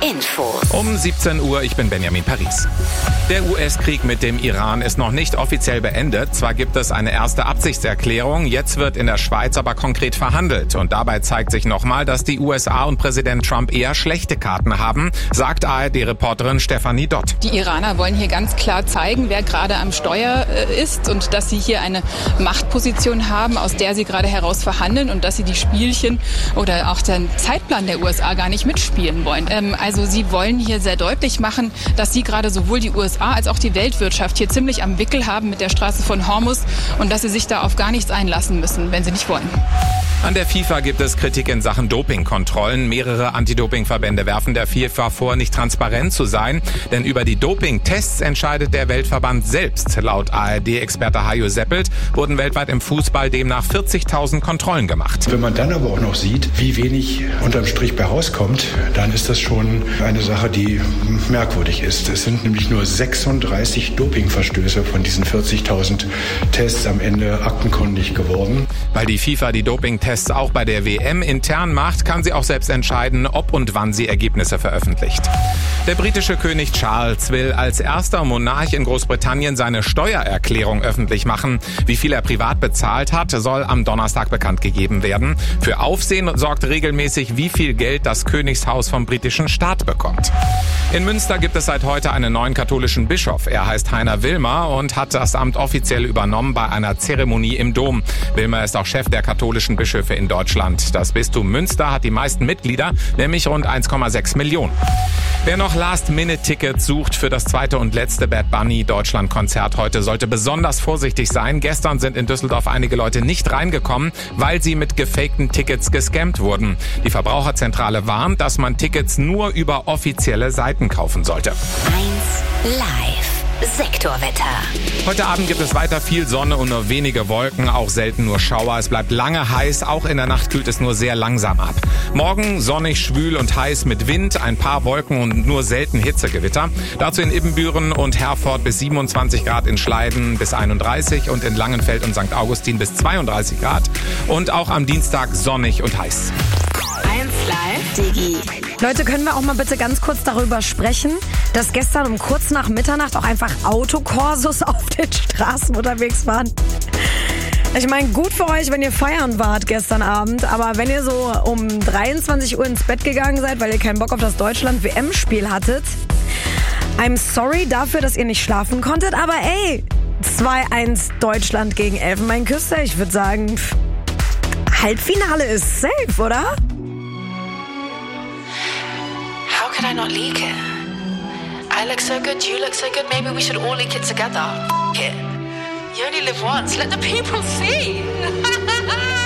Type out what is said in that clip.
Infos. Um 17 Uhr, ich bin Benjamin Paris. Der US-Krieg mit dem Iran ist noch nicht offiziell beendet. Zwar gibt es eine erste Absichtserklärung, jetzt wird in der Schweiz aber konkret verhandelt. Und dabei zeigt sich nochmal, dass die USA und Präsident Trump eher schlechte Karten haben, sagt ARD-Reporterin Stefanie Dott. Die Iraner wollen hier ganz klar zeigen, wer gerade am Steuer ist und dass sie hier eine Machtposition haben, aus der sie gerade heraus verhandeln und dass sie die Spielchen oder auch den Zeitplan der USA gar nicht mitspielen wollen. Also sie wollen hier sehr deutlich machen, dass sie gerade sowohl die USA als auch die Weltwirtschaft hier ziemlich am Wickel haben mit der Straße von Hormuz und dass sie sich da auf gar nichts einlassen müssen, wenn sie nicht wollen. An der FIFA gibt es Kritik in Sachen Dopingkontrollen. Mehrere Anti-Doping-Verbände werfen der FIFA vor, nicht transparent zu sein. Denn über die Doping-Tests entscheidet der Weltverband selbst. Laut ARD-Experte Hajo Seppelt wurden weltweit im Fußball demnach 40.000 Kontrollen gemacht. Wenn man dann aber auch noch sieht, wie wenig unterm Strich bei rauskommt, dann ist das schon eine Sache, die merkwürdig ist. Es sind nämlich nur 36 Dopingverstöße von diesen 40.000 Tests am Ende aktenkundig geworden. Weil die FIFA die Dopingtests auch bei der WM intern macht, kann sie auch selbst entscheiden, ob und wann sie Ergebnisse veröffentlicht. Der britische König Charles will als erster Monarch in Großbritannien seine Steuererklärung öffentlich machen. Wie viel er privat bezahlt hat, soll am Donnerstag bekannt gegeben werden. Für Aufsehen sorgt regelmäßig, wie viel Geld das Königshaus vom britischen Staat bekommt. In Münster gibt es seit heute einen neuen katholischen Bischof. Er heißt Heiner Wilmer und hat das Amt offiziell übernommen bei einer Zeremonie im Dom. Wilmer ist auch Chef der katholischen Bischöfe in Deutschland. Das Bistum Münster hat die meisten Mitglieder, nämlich rund 1,6 Millionen. Wer noch Last-Minute-Tickets sucht für das zweite und letzte Bad Bunny Deutschland-Konzert heute, sollte besonders vorsichtig sein. Gestern sind in Düsseldorf einige Leute nicht reingekommen, weil sie mit gefakten Tickets gescammt wurden. Die Verbraucherzentrale warnt, dass man Tickets nur über offizielle Seiten kaufen sollte. 1 Live. Sektorwetter. Heute Abend gibt es weiter viel Sonne und nur wenige Wolken, auch selten nur Schauer. Es bleibt lange heiß, auch in der Nacht kühlt es nur sehr langsam ab. Morgen sonnig, schwül und heiß mit Wind, ein paar Wolken und nur selten Hitzegewitter. Dazu in Ibbenbüren und Herford bis 27 Grad, in Schleiden bis 31 und in Langenfeld und St. Augustin bis 32 Grad. Und auch am Dienstag sonnig und heiß. 1 Live. Digi. Leute, können wir auch mal bitte ganz kurz darüber sprechen, dass gestern um kurz nach Mitternacht auch einfach Autokorsos auf den Straßen unterwegs waren? Ich meine, gut für euch, wenn ihr feiern wart gestern Abend, aber wenn ihr so um 23 Uhr ins Bett gegangen seid, weil ihr keinen Bock auf das Deutschland-WM-Spiel hattet, I'm sorry dafür, dass ihr nicht schlafen konntet, aber ey, 2-1 Deutschland gegen Elfenbeinküste, ich würde sagen, Halbfinale ist safe, oder? How could I not leak it? I look so good, you look so good, maybe we should all leak it together. F*** it. You only live once, let the people see.